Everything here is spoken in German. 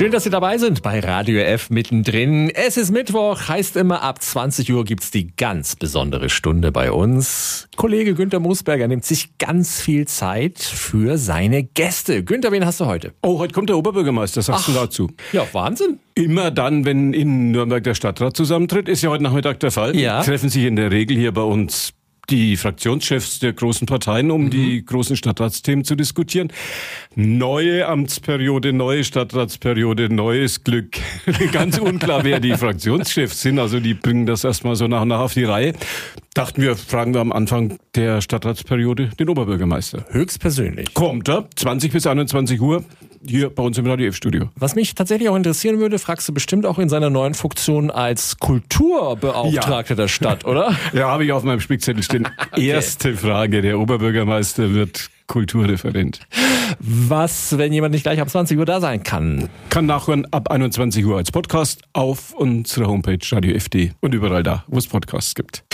Schön, dass Sie dabei sind bei Radio F mittendrin. Es ist Mittwoch, heißt immer, ab 20 Uhr gibt's die ganz besondere Stunde bei uns. Kollege Günther Musberger nimmt sich ganz viel Zeit für seine Gäste. Günther, wen hast du heute? Oh, heute kommt der Oberbürgermeister, sagst du dazu? Ja, Wahnsinn. Immer dann, wenn in Nürnberg der Stadtrat zusammentritt, ist ja heute Nachmittag der Fall. Ja. Treffen sich in der Regel hier bei uns die Fraktionschefs der großen Parteien, um die großen Stadtratsthemen zu diskutieren. Neue Amtsperiode, neue Stadtratsperiode, neues Glück. Ganz unklar, wer die Fraktionschefs sind. Also die bringen das erstmal so nach und nach auf die Reihe. Dachten wir, fragen wir am Anfang der Stadtratsperiode den Oberbürgermeister. Höchstpersönlich. Kommt er, 20 bis 21 Uhr, hier bei uns im Radio F-Studio. Was mich tatsächlich auch interessieren würde, fragst du bestimmt auch in seiner neuen Funktion als Kulturbeauftragter der Stadt, oder? Ja, habe ich auf meinem Spickzettel stehen. Okay. Erste Frage, der Oberbürgermeister wird Kulturreferent. Was, wenn jemand nicht gleich ab 20 Uhr da sein kann? Kann nachhören ab 21 Uhr als Podcast auf unserer Homepage Radio FD und überall da, wo es Podcasts gibt.